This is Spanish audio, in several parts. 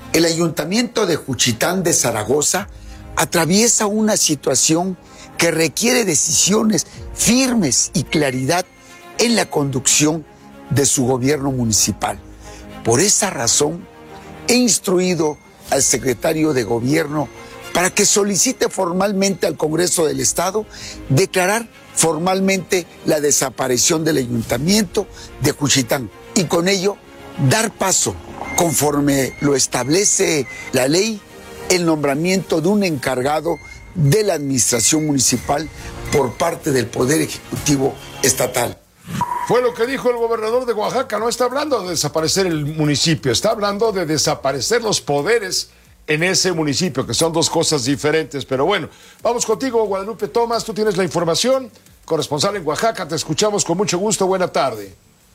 El Ayuntamiento de Juchitán de Zaragoza atraviesa una situación que requiere decisiones firmes y claridad en la conducción de su gobierno municipal. Por esa razón, he instruido al secretario de Gobierno para que solicite formalmente al Congreso del Estado declarar formalmente la desaparición del Ayuntamiento de Juchitán y con ello dar paso, conforme lo establece la ley, el nombramiento de un encargado de la administración municipal por parte del Poder Ejecutivo Estatal. Fue lo que dijo el gobernador de Oaxaca. No está hablando de desaparecer el municipio, está hablando de desaparecer los poderes en ese municipio, que son dos cosas diferentes. Pero bueno, vamos contigo, Guadalupe Tomás, tú tienes la información, corresponsal en Oaxaca, te escuchamos con mucho gusto, buena tarde.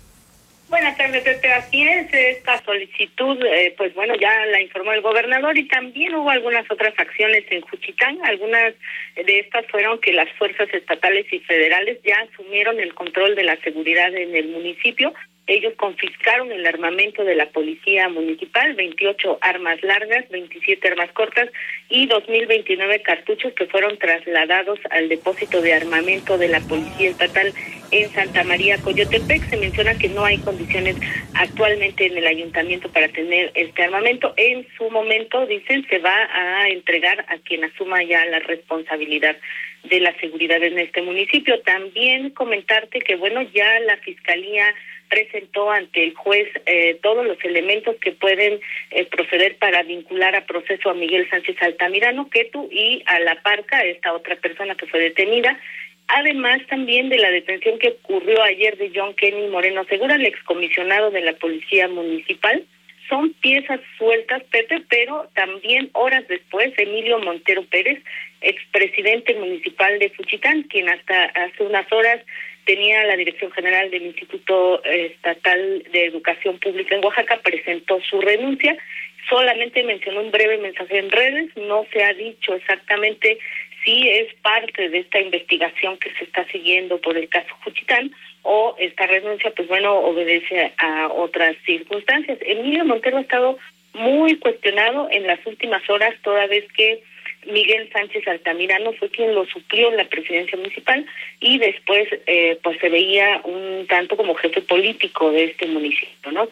Buenas tardes, Pepe. Así es, esta solicitud, pues bueno, ya la informó el gobernador y también hubo algunas otras acciones en Juchitán. Algunas de estas fueron que las fuerzas estatales y federales ya asumieron el control de la seguridad en el municipio. Ellos confiscaron el armamento de la policía municipal, 28 armas largas, 27 armas cortas y 2.029 cartuchos que fueron trasladados al depósito de armamento de la policía estatal en Santa María, Coyotepec. Se menciona que no hay condiciones actualmente en el ayuntamiento para tener este armamento. En su momento, dicen, se va a entregar a quien asuma ya la responsabilidad de la seguridad en este municipio. También comentarte que, bueno, ya la Fiscalía presentó ante el juez todos los elementos que pueden proceder para vincular a proceso a Miguel Sánchez Altamirano, Ketu, y a La Parca, esta otra persona que fue detenida. Además también de la detención que ocurrió ayer de John Kenny Moreno Segura, el excomisionado de la Policía Municipal. Son piezas sueltas, Pepe, pero también horas después, Emilio Montero Pérez, expresidente municipal de Juchitán, quien hasta hace unas horas tenía la dirección general del Instituto Estatal de Educación Pública en Oaxaca, presentó su renuncia. Solamente mencionó un breve mensaje en redes, no se ha dicho exactamente si es parte de esta investigación que se está siguiendo por el caso Juchitán o esta renuncia, pues bueno, obedece a otras circunstancias. Emilio Montero ha estado muy cuestionado en las últimas horas, toda vez que Miguel Sánchez Altamirano fue quien lo suplió en la presidencia municipal y después pues se veía un tanto como jefe político de este municipio, ¿no?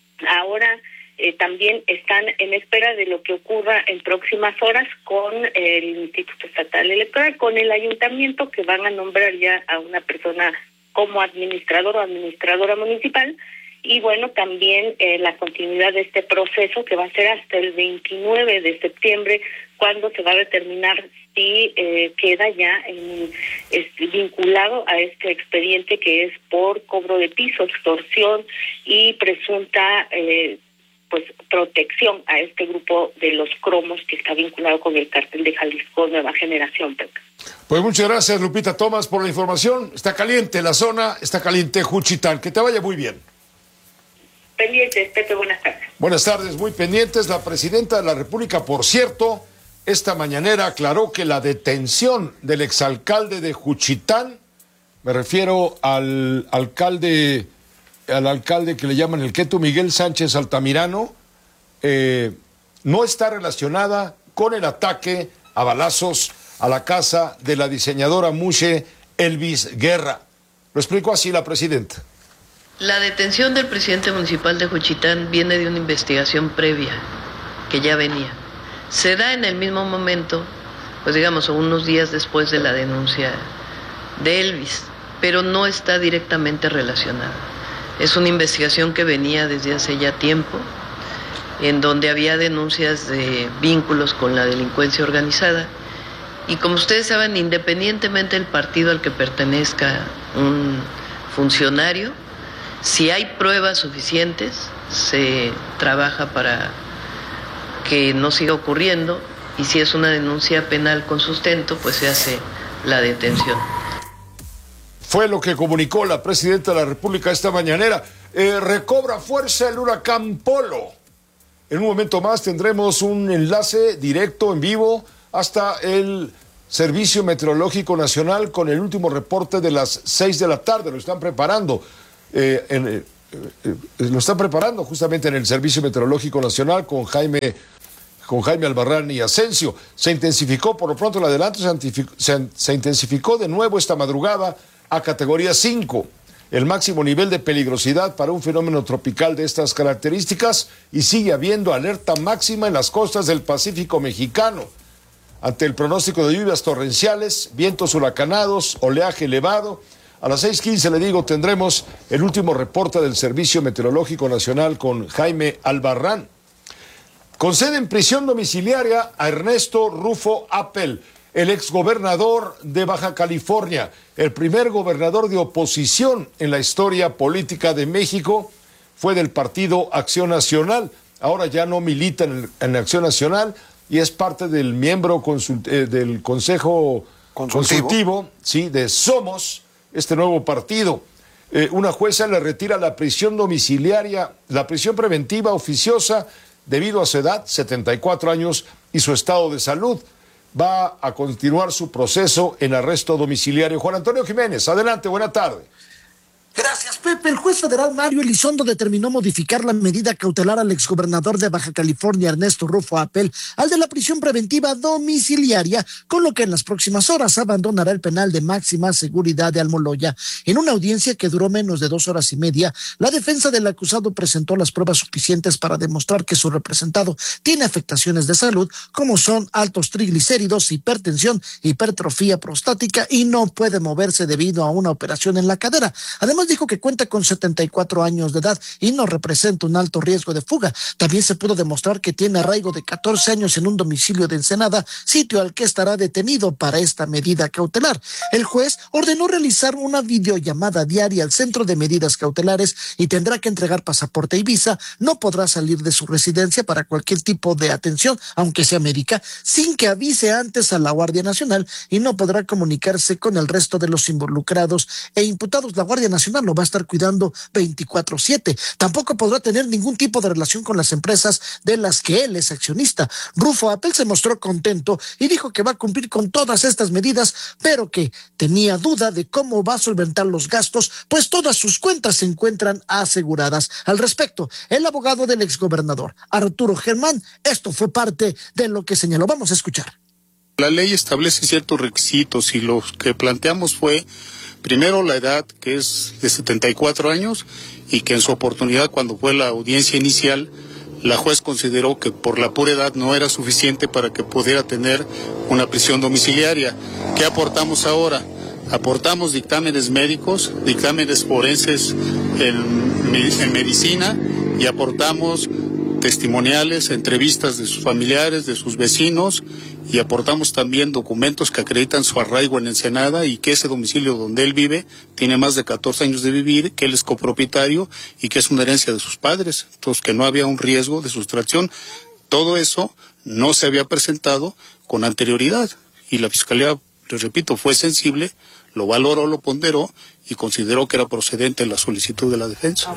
Ahora también están en espera de lo que ocurra en próximas horas con el Instituto Estatal Electoral, con el ayuntamiento, que van a nombrar ya a una persona como administrador o administradora municipal. Y bueno, también la continuidad de este proceso, que va a ser hasta el 29 de septiembre, cuando se va a determinar si queda ya vinculado a este expediente, que es por cobro de piso, extorsión y presunta pues protección a este grupo de los cromos, que está vinculado con el cártel de Jalisco Nueva Generación, Pepe. Pues muchas gracias, Lupita Tomás, por la información. Está caliente la zona, está caliente Juchitán. Que te vaya muy bien. Pendientes, Pepe, buenas tardes. Buenas tardes, muy pendientes. La presidenta de la República, por cierto, esta mañanera aclaró que la detención del exalcalde de Juchitán, me refiero al alcalde que le llaman el Ketu, Miguel Sánchez Altamirano, no está relacionada con el ataque a balazos a la casa de la diseñadora Mushe Elvis Guerra. Lo explicó así la presidenta. La detención del presidente municipal de Juchitán viene de una investigación previa que ya venía. Se da en el mismo momento, pues digamos, unos días después de la denuncia de Elvis, pero no está directamente relacionada. Es una investigación que venía desde hace ya tiempo, en donde había denuncias de vínculos con la delincuencia organizada. Y como ustedes saben, independientemente del partido al que pertenezca un funcionario, si hay pruebas suficientes, se trabaja para que no siga ocurriendo, y si es una denuncia penal con sustento, pues se hace la detención. Fue lo que comunicó la presidenta de la República esta mañanera. Recobra fuerza el huracán Polo. En un momento más tendremos un enlace directo en vivo hasta el Servicio Meteorológico Nacional con el último reporte de las 6 de la tarde. Lo están preparando. lo están preparando justamente en el Servicio Meteorológico Nacional con Jaime Albarrán y Asensio. Se intensificó, por lo pronto el adelanto se intensificó de nuevo esta madrugada a categoría 5, el máximo nivel de peligrosidad para un fenómeno tropical de estas características, y sigue habiendo alerta máxima en las costas del Pacífico mexicano. Ante el pronóstico de lluvias torrenciales, vientos huracanados, oleaje elevado, a las 6:15 le digo, tendremos el último reporte del Servicio Meteorológico Nacional con Jaime Albarrán. Conceden prisión domiciliaria a Ernesto Rufo Appel, el exgobernador de Baja California, el primer gobernador de oposición en la historia política de México. Fue del partido Acción Nacional, ahora ya no milita en Acción Nacional y es parte del miembro del Consejo Consultivo, sí, de Somos, este nuevo partido. Una jueza le retira la prisión domiciliaria, la prisión preventiva oficiosa, debido a su edad, 74 años, y su estado de salud. Va a continuar su proceso en arresto domiciliario. Juan Antonio Jiménez, adelante, buena tarde. Gracias, Pepe. El juez federal Mario Elizondo determinó modificar la medida cautelar al exgobernador de Baja California, Ernesto Rufo Appel, al de la prisión preventiva domiciliaria, con lo que en las próximas horas abandonará el penal de máxima seguridad de Almoloya. En una audiencia que duró menos de 2 horas y media, la defensa del acusado presentó las pruebas suficientes para demostrar que su representado tiene afectaciones de salud, como son altos triglicéridos, hipertensión, hipertrofia prostática, y no puede moverse debido a una operación en la cadera. Además, dijo que cuenta con 74 años de edad y no representa un alto riesgo de fuga. También se pudo demostrar que tiene arraigo de 14 años en un domicilio de Ensenada, sitio al que estará detenido para esta medida cautelar. El juez ordenó realizar una videollamada diaria al Centro de Medidas Cautelares y tendrá que entregar pasaporte y visa. No podrá salir de su residencia para cualquier tipo de atención, aunque sea médica, sin que avise antes a la Guardia Nacional, y no podrá comunicarse con el resto de los involucrados e imputados. La Guardia Nacional lo va a estar cuidando 24/7. Tampoco podrá tener ningún tipo de relación con las empresas de las que él es accionista. Rufo Appel se mostró contento y dijo que va a cumplir con todas estas medidas, pero que tenía duda de cómo va a solventar los gastos, pues todas sus cuentas se encuentran aseguradas. Al respecto, el abogado del exgobernador, Arturo Germán, esto fue parte de lo que señaló. Vamos a escuchar. La ley establece ciertos requisitos y lo que planteamos fue, primero, la edad, que es de 74 años, y que en su oportunidad, cuando fue la audiencia inicial, la juez consideró que por la pura edad no era suficiente para que pudiera tener una prisión domiciliaria. ¿Qué aportamos ahora? Aportamos dictámenes médicos, dictámenes forenses en medicina, y aportamos testimoniales, entrevistas de sus familiares, de sus vecinos, y aportamos también documentos que acreditan su arraigo en Ensenada y que ese domicilio donde él vive tiene más de 14 años de vivir, que él es copropietario y que es una herencia de sus padres, entonces que no había un riesgo de sustracción. Todo eso no se había presentado con anterioridad y la Fiscalía, les repito, fue sensible, lo valoró, lo ponderó y consideró que era procedente la solicitud de la defensa.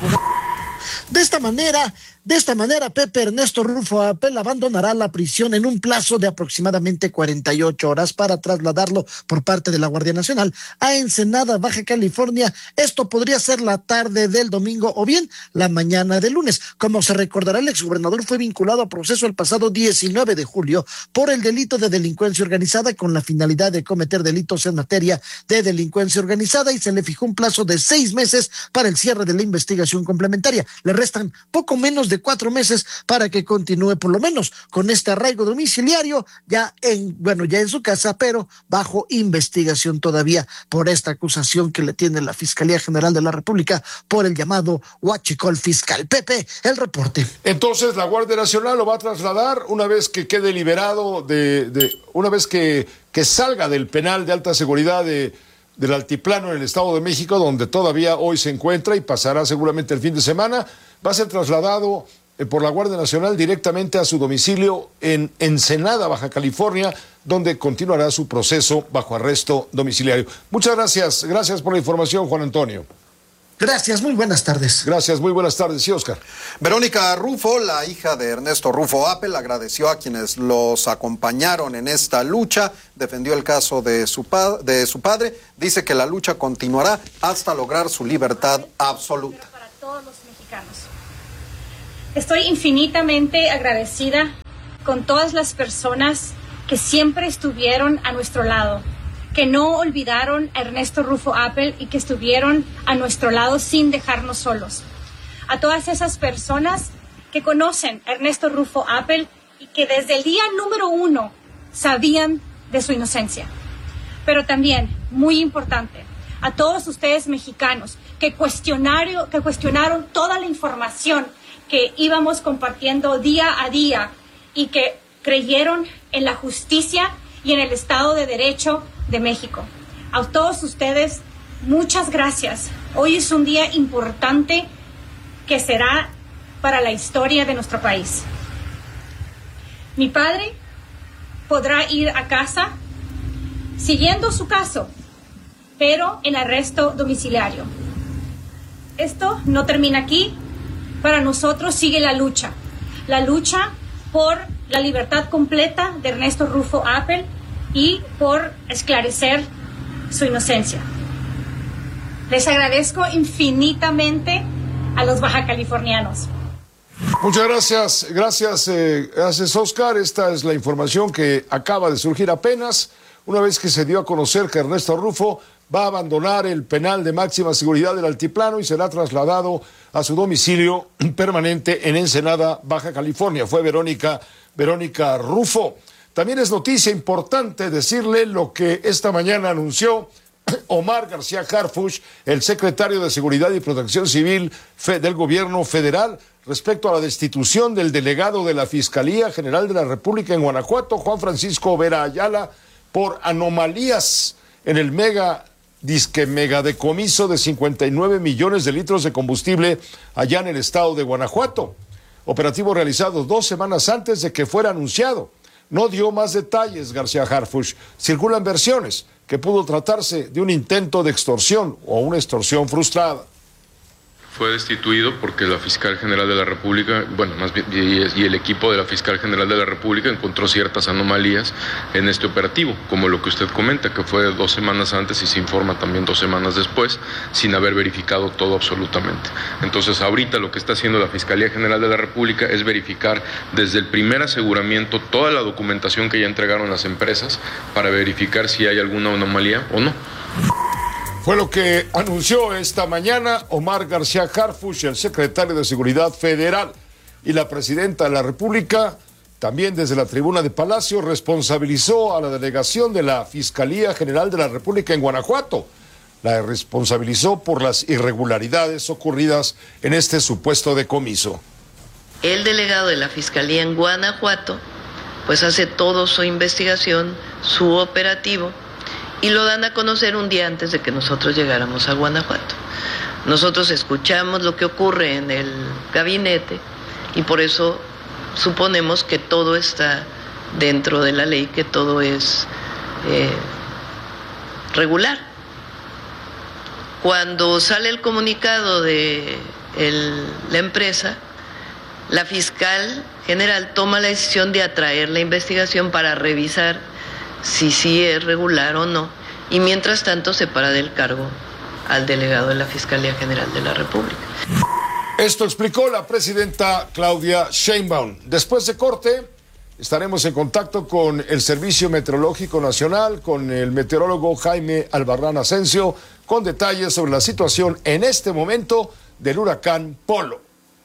De esta manera, Pepe, Ernesto Rufo Appel abandonará la prisión en un plazo de aproximadamente 48 horas para trasladarlo por parte de la Guardia Nacional a Ensenada, Baja California. Esto podría ser la tarde del domingo o bien la mañana del lunes. Como se recordará, el exgobernador fue vinculado a proceso el pasado 19 de julio por el delito de delincuencia organizada con la finalidad de cometer delitos en materia de delincuencia organizada, y se le fijó un plazo de 6 meses para el cierre de la investigación complementaria. Le restan poco menos de 4 meses para que continúe por lo menos con este arraigo domiciliario ya en su casa, pero bajo investigación todavía por esta acusación que le tiene la Fiscalía General de la República por el llamado huachicol fiscal. Pepe, el reporte. Entonces la Guardia Nacional lo va a trasladar una vez que quede liberado una vez que salga del penal de alta seguridad del Altiplano en el Estado de México, donde todavía hoy se encuentra y pasará seguramente el fin de semana. Va a ser trasladado por la Guardia Nacional directamente a su domicilio en Ensenada, Baja California, donde continuará su proceso bajo arresto domiciliario. Muchas gracias. Gracias por la información, Juan Antonio. Gracias, muy buenas tardes. Gracias, muy buenas tardes. Sí, Oscar. Verónica Rufo, la hija de Ernesto Rufo Appel, agradeció a quienes los acompañaron en esta lucha, defendió el caso de su padre, dice que la lucha continuará hasta lograr su libertad absoluta. todos los mexicanos. Estoy infinitamente agradecida con todas las personas que siempre estuvieron a nuestro lado, que no olvidaron a Ernesto Rufo Appel y que estuvieron a nuestro lado sin dejarnos solos. A todas esas personas que conocen a Ernesto Rufo Appel y que desde el día número 1 sabían de su inocencia. Pero también, muy importante, a todos ustedes mexicanos que cuestionaron toda la información que íbamos compartiendo día a día y que creyeron en la justicia y en el Estado de Derecho de México. A todos ustedes, muchas gracias. Hoy es un día importante que será para la historia de nuestro país. Mi padre podrá ir a casa siguiendo su caso, pero en arresto domiciliario. Esto no termina aquí. Para nosotros sigue la lucha por la libertad completa de Ernesto Rufo Appel y por esclarecer su inocencia. Les agradezco infinitamente a los bajacalifornianos. Muchas gracias, gracias Oscar. Esta es la información que acaba de surgir apenas, una vez que se dio a conocer que Ernesto Rufo va a abandonar el penal de máxima seguridad del Altiplano y será trasladado a su domicilio permanente en Ensenada, Baja California. Fue Verónica Rufo. También es noticia importante decirle lo que esta mañana anunció Omar García Harfuch, el secretario de Seguridad y Protección Civil del Gobierno Federal, respecto a la destitución del delegado de la Fiscalía General de la República en Guanajuato, Juan Francisco Vera Ayala, por anomalías en el megadecomiso de 59 millones de litros de combustible allá en el estado de Guanajuato. Operativo realizado 2 semanas antes de que fuera anunciado. No dio más detalles García Harfuch. Circulan versiones que pudo tratarse de un intento de extorsión o una extorsión frustrada. Fue destituido porque la fiscal general de la República, bueno, más bien, y el equipo de la fiscal general de la República encontró ciertas anomalías en este operativo, como lo que usted comenta, que fue 2 semanas antes y se informa también 2 semanas después, sin haber verificado todo absolutamente. Entonces, ahorita lo que está haciendo la Fiscalía General de la República es verificar desde el primer aseguramiento toda la documentación que ya entregaron las empresas para verificar si hay alguna anomalía o no. Fue lo que anunció esta mañana Omar García Harfuch, el secretario de Seguridad Federal, y la presidenta de la República, también desde la tribuna de Palacio, responsabilizó a la delegación de la Fiscalía General de la República en Guanajuato. La responsabilizó por las irregularidades ocurridas en este supuesto decomiso. El delegado de la Fiscalía en Guanajuato, pues hace todo su investigación, su operativo, y lo dan a conocer un día antes de que nosotros llegáramos a Guanajuato. Nosotros escuchamos lo que ocurre en el gabinete y por eso suponemos que todo está dentro de la ley, que todo es regular. Cuando sale el comunicado de la empresa, la fiscal general toma la decisión de atraer la investigación para revisar si sí es regular o no, y mientras tanto se para del cargo al delegado de la Fiscalía General de la República. Esto explicó la presidenta Claudia Sheinbaum. Después de corte, estaremos en contacto con el Servicio Meteorológico Nacional, con el meteorólogo Jaime Albarrán Asensio, con detalles sobre la situación en este momento del huracán Polo.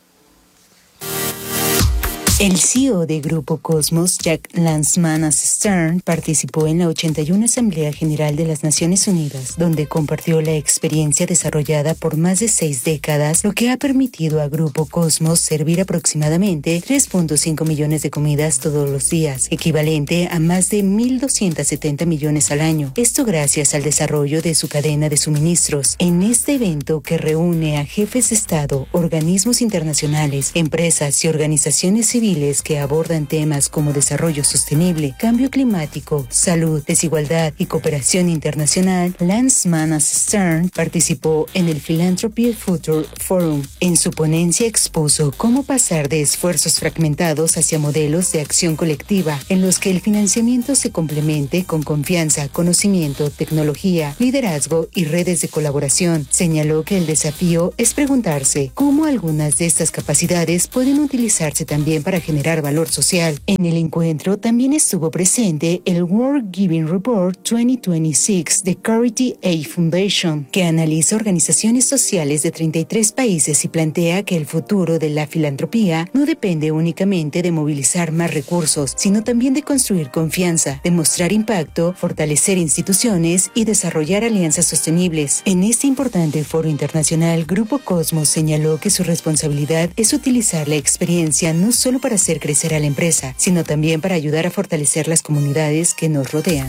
El CEO de Grupo Cosmos, Jack Lansman Stern, participó en la 81 Asamblea General de las Naciones Unidas, donde compartió la experiencia desarrollada por más de 6 décadas, lo que ha permitido a Grupo Cosmos servir aproximadamente 3.5 millones de comidas todos los días, equivalente a más de 1.270 millones al año. Esto gracias al desarrollo de su cadena de suministros. En este evento que reúne a jefes de Estado, organismos internacionales, empresas y organizaciones civiles, civiles que abordan temas como desarrollo sostenible, cambio climático, salud, desigualdad y cooperación internacional, Lance Manas Stern participó en el Philanthropy Future Forum. En su ponencia expuso cómo pasar de esfuerzos fragmentados hacia modelos de acción colectiva en los que el financiamiento se complemente con confianza, conocimiento, tecnología, liderazgo y redes de colaboración. Señaló que el desafío es preguntarse cómo algunas de estas capacidades pueden utilizarse también para generar valor social. En el encuentro también estuvo presente el World Giving Report 2026 de Charity Aid Foundation, que analiza organizaciones sociales de 33 países y plantea que el futuro de la filantropía no depende únicamente de movilizar más recursos, sino también de construir confianza, demostrar impacto, fortalecer instituciones y desarrollar alianzas sostenibles. En este importante foro internacional, Grupo Cosmos señaló que su responsabilidad es utilizar la experiencia no solo para hacer crecer a la empresa, sino también para ayudar a fortalecer las comunidades que nos rodean.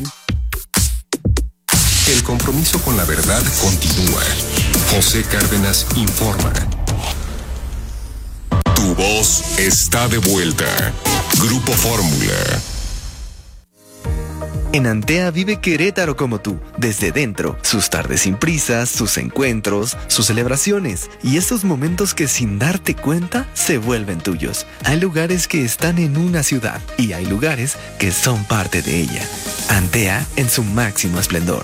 El compromiso con la verdad continúa. José Cárdenas informa. Tu voz está de vuelta. Grupo Fórmula. En Antea vive Querétaro como tú, desde dentro, sus tardes sin prisas, sus encuentros, sus celebraciones y estos momentos que sin darte cuenta se vuelven tuyos. Hay lugares que están en una ciudad y hay lugares que son parte de ella. Antea en su máximo esplendor.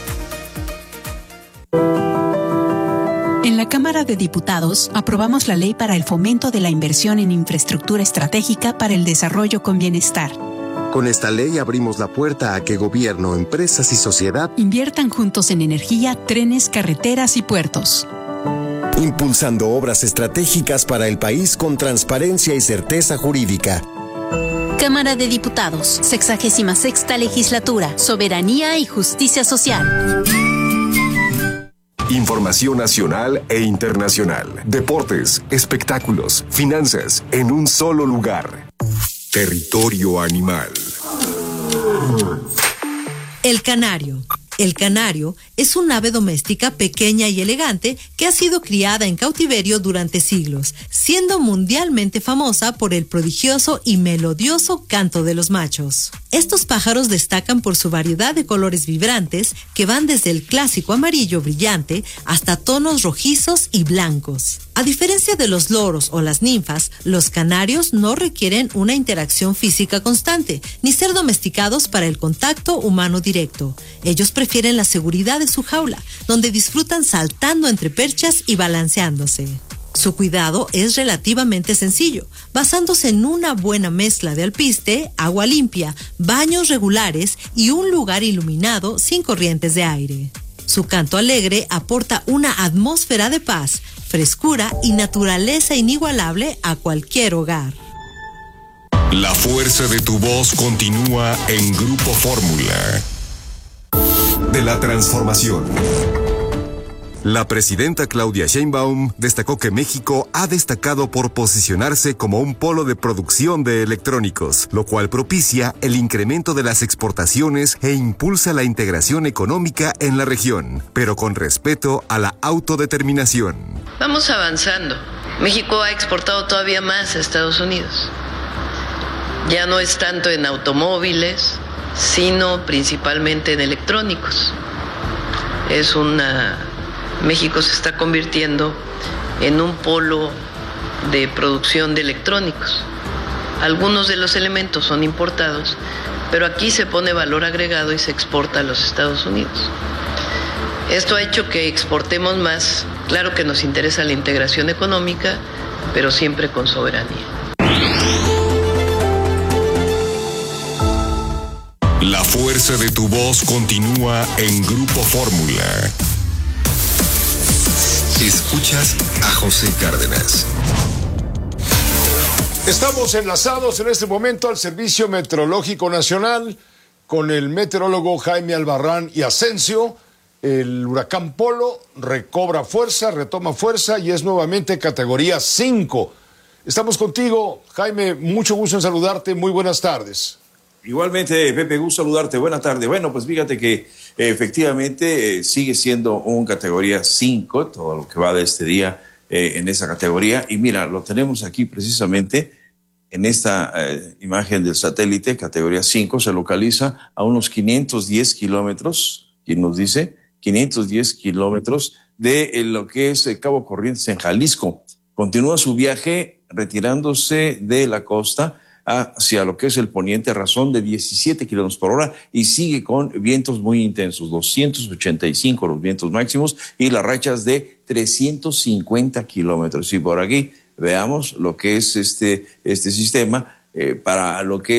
En la Cámara de Diputados aprobamos la ley para el fomento de la inversión en infraestructura estratégica para el desarrollo con bienestar. Con esta ley abrimos la puerta a que gobierno, empresas y sociedad inviertan juntos en energía, trenes, carreteras y puertos. Impulsando obras estratégicas para el país con transparencia y certeza jurídica. Cámara de Diputados, 66ª Legislatura, Soberanía y Justicia Social. Información nacional e internacional. Deportes, espectáculos, finanzas, en un solo lugar. Territorio Animal. El canario. El canario es un ave doméstica pequeña y elegante que ha sido criada en cautiverio durante siglos, siendo mundialmente famosa por el prodigioso y melodioso canto de los machos. Estos pájaros destacan por su variedad de colores vibrantes que van desde el clásico amarillo brillante hasta tonos rojizos y blancos. A diferencia de los loros o las ninfas, los canarios no requieren una interacción física constante, ni ser domesticados para el contacto humano directo. Ellos prefieren la seguridad de su jaula, donde disfrutan saltando entre perchas y balanceándose. Su cuidado es relativamente sencillo, basándose en una buena mezcla de alpiste, agua limpia, baños regulares y un lugar iluminado sin corrientes de aire. Su canto alegre aporta una atmósfera de paz, frescura y naturaleza inigualable a cualquier hogar. La fuerza de tu voz continúa en Grupo Fórmula. De la transformación. La presidenta Claudia Sheinbaum destacó que México ha destacado por posicionarse como un polo de producción de electrónicos, lo cual propicia el incremento de las exportaciones e impulsa la integración económica en la región, pero con respeto a la autodeterminación. Vamos avanzando. México ha exportado todavía más a Estados Unidos. Ya no es tanto en automóviles, sino principalmente en electrónicos. México se está convirtiendo en un polo de producción de electrónicos. Algunos de los elementos son importados, pero aquí se pone valor agregado y se exporta a los Estados Unidos. Esto ha hecho que exportemos más. Claro que nos interesa la integración económica, pero siempre con soberanía. La fuerza de tu voz continúa en Grupo Fórmula. Escuchas a José Cárdenas. Estamos enlazados en este momento al Servicio Meteorológico Nacional con el meteorólogo Jaime Albarrán y Asensio. El huracán Polo recobra fuerza, retoma fuerza y es nuevamente categoría 5. Estamos contigo, Jaime, mucho gusto en saludarte, muy buenas tardes. Igualmente, Pepe, gusto saludarte, buenas tardes. Bueno, pues fíjate que efectivamente sigue siendo un categoría 5, todo lo que va de este día en esa categoría. Y mira, lo tenemos aquí precisamente en esta imagen del satélite, categoría 5, se localiza a unos 510 kilómetros, quien nos dice, 510 kilómetros de lo que es Cabo Corrientes en Jalisco. Continúa su viaje retirándose de la costa hacia lo que es el poniente a razón de 17 kilómetros por hora y sigue con vientos muy intensos, 285 los vientos máximos y las rachas de 350 kilómetros. Y por aquí veamos lo que es este sistema para lo que